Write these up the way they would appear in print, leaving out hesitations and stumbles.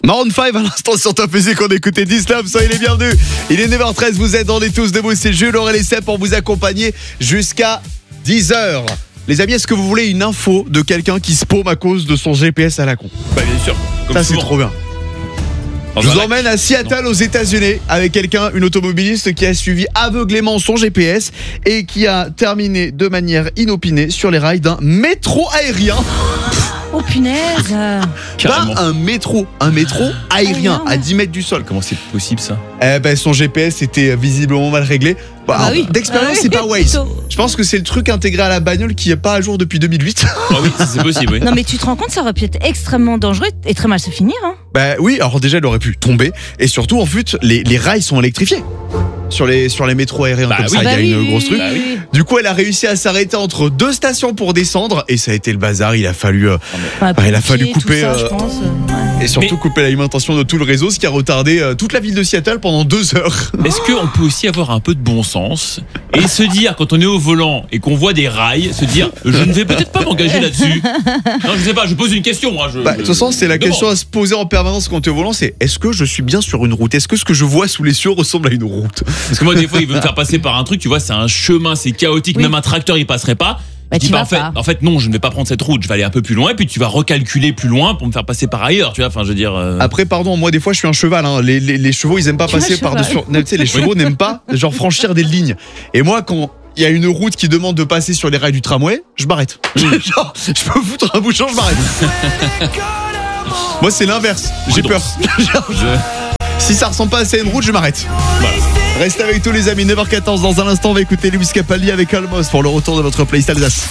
Maroon 5 à l'instant sur Top Music, on écoutait d'Islam, soyez les bienvenus. Il est 9h13, vous êtes dans les tous debout, c'est Jules, Aurélien et Seb pour vous accompagner jusqu'à 10h. Les amis, est-ce que vous voulez une info de quelqu'un qui se paume à cause de son GPS à la con? Bah bien sûr. Ça c'est trop bien. Je vous emmène à Seattle aux États-Unis avec une automobiliste qui a suivi aveuglément son GPS et qui a terminé de manière inopinée sur les rails d'un métro aérien. Oh punaise. Pas un métro aérien à 10 mètres du sol. Comment c'est possible ça? Son GPS était visiblement mal réglé. Oui. D'expérience, c'est pas Waze. Je pense que c'est le truc intégré à la bagnole qui est pas à jour depuis 2008. Ah oui, c'est possible, oui. Non mais tu te rends compte, ça aurait pu être extrêmement dangereux et très mal se finir, hein. Oui, alors déjà, elle aurait pu tomber. Et surtout, en fait, les rails sont électrifiés. Sur les métros aériens comme ça, il y a une grosse truc. Du coup, elle a réussi à s'arrêter entre deux stations pour descendre et ça a été le bazar. Il a fallu couper ça, je pense, et surtout couper l'alimentation de tout le réseau, ce qui a retardé toute la ville de Seattle pendant 2 heures. Est-ce qu'on peut aussi avoir un peu de bon sens et se dire, quand on est au volant et qu'on voit des rails, se dire je ne vais peut-être pas m'engager là-dessus? Non, je sais pas, je pose une question. De toute façon, c'est la question à se poser en permanence quand tu es au volant, c'est est-ce que je suis bien sur une route? Est-ce que ce que je vois sous les cieux ressemble à une route? Parce que moi, des fois, il veut me faire passer par un truc, tu vois, c'est un chemin, c'est chaotique, même un tracteur, il passerait pas. En fait, non, je ne vais pas prendre cette route, je vais aller un peu plus loin, et puis tu vas recalculer plus loin pour me faire passer par ailleurs, tu vois, enfin, je veux dire. Après, pardon, moi, des fois, je suis un cheval, hein. Les chevaux, ils aiment pas passer par-dessus. Tu sais, les chevaux n'aiment pas, franchir des lignes. Et moi, quand il y a une route qui demande de passer sur les rails du tramway, je m'arrête. Je peux foutre un bouchon, je m'arrête. Moi, c'est l'inverse. J'ai peur. Si ça ressemble pas assez à une route, je m'arrête. Voilà. Restez avec tous les amis, 9h14. Dans un instant, on va écouter Lewis Capaldi avec Almost pour le retour de votre playlist Alsace.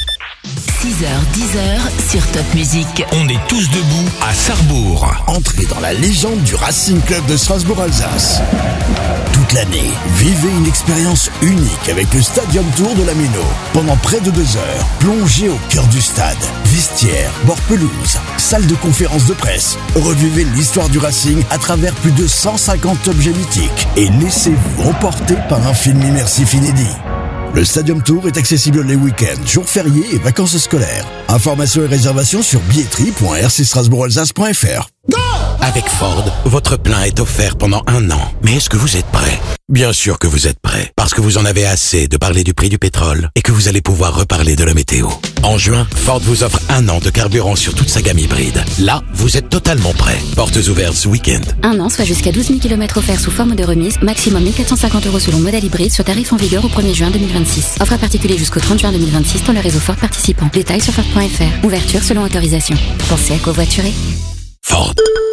6h, 10h sur Top Music. On est tous debout à Sarrebourg. Entrez dans la légende du Racing Club de Strasbourg-Alsace. Toute l'année, vivez une expérience unique avec le Stadium Tour de la Méno. Pendant près de 2 heures, plongez au cœur du stade. Vestiaire, bord pelouse, salle de conférence de presse. Revivez l'histoire du Racing à travers plus de 150 objets mythiques et laissez-vous emporter par un film immersif inédit. Le Stadium Tour est accessible les week-ends, jours fériés et vacances scolaires. Informations et réservations sur billetterie.rcstrasbourgalsace.fr. Avec Ford, votre plein est offert pendant 1 an. Mais est-ce que vous êtes prêt? Bien sûr que vous êtes prêt, parce que vous en avez assez de parler du prix du pétrole et que vous allez pouvoir reparler de la météo. En juin, Ford vous offre 1 an de carburant sur toute sa gamme hybride. Là, vous êtes totalement prêt. Portes ouvertes ce week-end. 1 an, soit jusqu'à 12 000 km offerts sous forme de remise, maximum 1 450 € selon modèle hybride sur tarif en vigueur au 1er juin 2026. Offre à particulier jusqu'au 30 juin 2026 dans le réseau Ford participant. Détails sur Ford.fr. Ouverture selon autorisation. Pensez à covoiturer. Ford.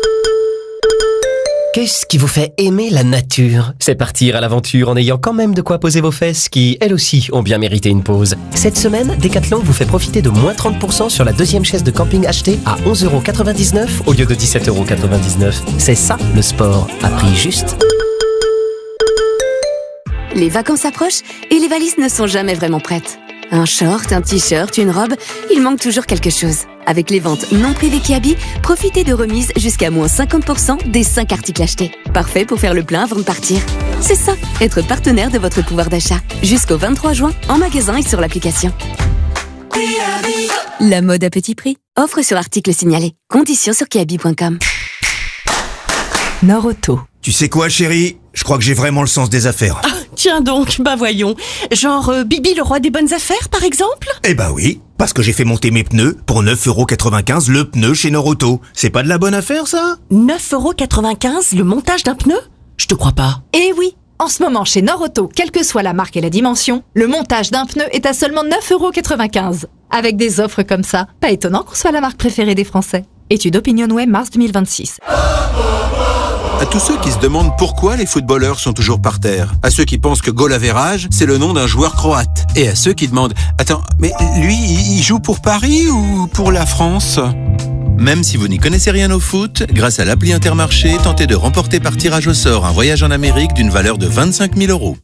Qu'est-ce qui vous fait aimer la nature? C'est partir à l'aventure en ayant quand même de quoi poser vos fesses qui, elles aussi, ont bien mérité une pause. Cette semaine, Decathlon vous fait profiter de moins 30% sur la deuxième chaise de camping achetée à 11,99 € au lieu de 17,99 €. C'est ça, le sport, à prix juste. Les vacances approchent et les valises ne sont jamais vraiment prêtes. Un short, un t-shirt, une robe, il manque toujours quelque chose. Avec les ventes non privées Kiabi, profitez de remises jusqu'à moins 50% des 5 articles achetés. Parfait pour faire le plein avant de partir. C'est ça, être partenaire de votre pouvoir d'achat. Jusqu'au 23 juin, en magasin et sur l'application. La mode à petit prix. Offre sur article signalé. Conditions sur kiabi.com. Nord-Auto. Tu sais quoi, chérie? Je crois que j'ai vraiment le sens des affaires. Ah, tiens donc, voyons. Genre Bibi le roi des bonnes affaires, par exemple? Eh oui, parce que j'ai fait monter mes pneus pour 9,95 € le pneu chez Nord-Auto. C'est pas de la bonne affaire, ça? 9,95 € le montage d'un pneu? Je te crois pas. Eh oui, en ce moment chez Nord-Auto, quelle que soit la marque et la dimension, le montage d'un pneu est à seulement 9,95 €. Avec des offres comme ça, pas étonnant qu'on soit la marque préférée des Français. Étude OpinionWay, mars 2026. À tous ceux qui se demandent pourquoi les footballeurs sont toujours par terre. À ceux qui pensent que goal average, c'est le nom d'un joueur croate. Et à ceux qui demandent, attends, mais lui, il joue pour Paris ou pour la France? Même si vous n'y connaissez rien au foot, grâce à l'appli Intermarché, tentez de remporter par tirage au sort un voyage en Amérique d'une valeur de 25 000 €.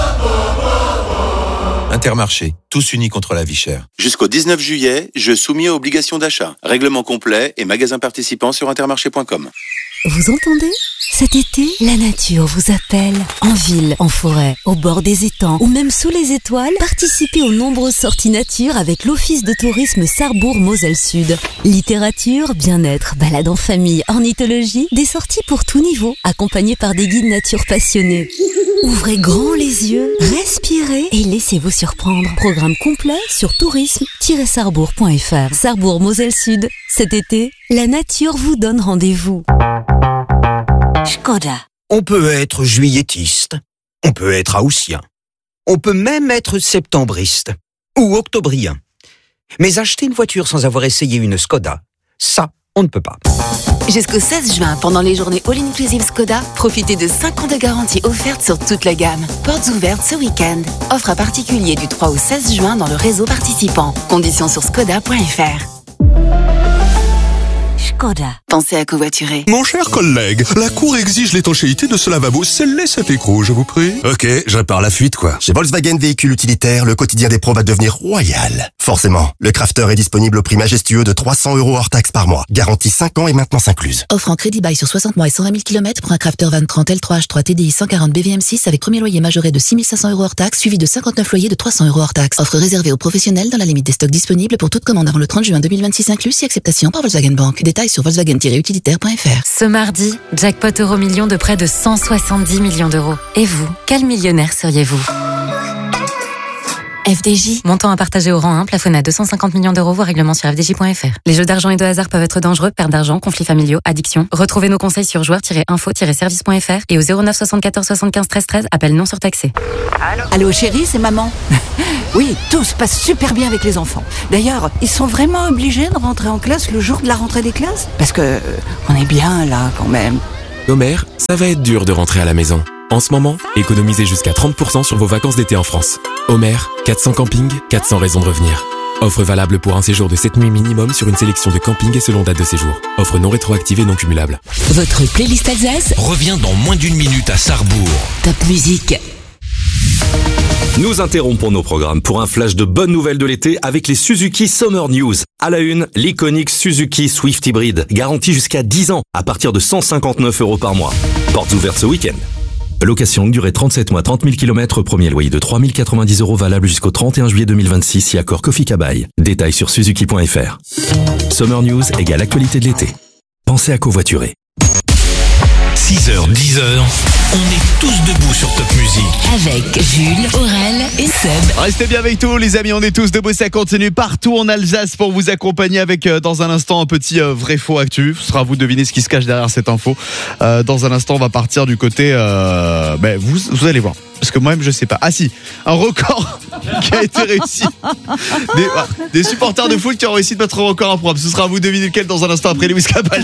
Intermarché, tous unis contre la vie chère. Jusqu'au 19 juillet, jeu soumis à obligation d'achat. Règlement complet et magasins participants sur intermarché.com. Vous entendez ? Cet été, la nature vous appelle. En ville, en forêt, au bord des étangs ou même sous les étoiles, participez aux nombreuses sorties nature avec l'Office de tourisme Sarrebourg-Moselle-Sud. Littérature, bien-être, balade en famille, ornithologie, des sorties pour tout niveau, accompagnées par des guides nature passionnés. Ouvrez grand les yeux, respirez et laissez-vous surprendre. Programme complet sur tourisme-sarrebourg.fr. Sarrebourg-Moselle-Sud. Cet été, la nature vous donne rendez-vous. Škoda. On peut être juilletiste, on peut être haussien, on peut même être septembriste ou octobrien. Mais acheter une voiture sans avoir essayé une Škoda, ça, on ne peut pas. Jusqu'au 16 juin, pendant les journées All Inclusive Škoda, profitez de 5 ans de garantie offerte sur toute la gamme. Portes ouvertes ce week-end. Offre à particulier du 3 au 16 juin dans le réseau participant. Conditions sur škoda.fr. Škoda. Pensez à covoiturer. Mon cher collègue, la cour exige l'étanchéité de ce lavabo. Scellez cet écrou, je vous prie. Ok, je répare la fuite, quoi. Chez Volkswagen Véhicules Utilitaires, le quotidien des pros va devenir royal. Forcément, le Crafter est disponible au prix majestueux de 300 € hors taxe par mois. Garantie 5 ans et maintenance incluse. Offre en crédit bail sur 60 mois et 120 000 km pour un Crafter Van 30 L3H3 TDI 140 BVM6 avec premier loyer majoré de 6 500 € hors taxe, suivi de 59 loyers de 300 € hors taxe. Offre réservée aux professionnels dans la limite des stocks disponibles pour toute commande avant le 30 juin 2026 inclus, si acceptation par Volkswagen Bank. Détails sur Volkswagen-utilitaire.fr. Ce mardi, jackpot Euro-Million de près de 170 millions d'euros. Et vous, quel millionnaire seriez-vous ? FDJ. Montant à partager au rang 1, plafonné à 250 millions d'euros, voire règlement sur fdj.fr. Les jeux d'argent et de hasard peuvent être dangereux, perte d'argent, conflits familiaux, addiction. Retrouvez nos conseils sur joueurs-info-service.fr et au 09 74 75 13 13, appel non surtaxé. Allô chérie, c'est maman. Oui, tout se passe super bien avec les enfants. D'ailleurs, ils sont vraiment obligés de rentrer en classe le jour de la rentrée des classes ? Parce que on est bien là quand même. Homer, ça va être dur de rentrer à la maison. En ce moment, économisez jusqu'à 30% sur vos vacances d'été en France. Homer, 400 campings, 400 raisons de revenir. Offre valable pour un séjour de 7 nuits minimum sur une sélection de campings et selon date de séjour. Offre non rétroactive et non cumulable. Votre playlist Alsace revient dans moins d'une minute à Sarrebourg. Top musique. Nous interrompons nos programmes pour un flash de bonnes nouvelles de l'été avec les Suzuki Summer News. À la une, l'iconique Suzuki Swift Hybrid, garantie jusqu'à 10 ans à partir de 159 € par mois. Portes ouvertes ce week-end. Location durée 37 mois, 30 000 km, premier loyer de 3 090 € valable jusqu'au 31 juillet 2026 si accord Kofi Kabai. Détails sur suzuki.fr. Summer News égale actualité de l'été. Pensez à covoiturer. 6h, 10h, on est tous debout sur Top Music. Avec Jules, Aurel et Seb. Restez bien avec nous les amis, on est tous debout, ça continue partout en Alsace pour vous accompagner avec dans un instant un petit vrai-faux actu. Ce sera à vous de deviner ce qui se cache derrière cette info. Dans un instant on va partir du côté, vous allez voir. Parce que moi-même je sais pas. Ah si, un record qui a été réussi. Des supporters de foot qui ont réussi de mettre un record improbable. Ce sera à vous de deviner lequel dans un instant après Lewis Capaldi.